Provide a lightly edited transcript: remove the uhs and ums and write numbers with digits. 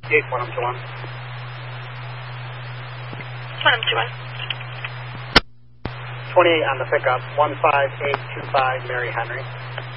1M21. 1M21. 28 on the pickup, 15825 Mary Henry.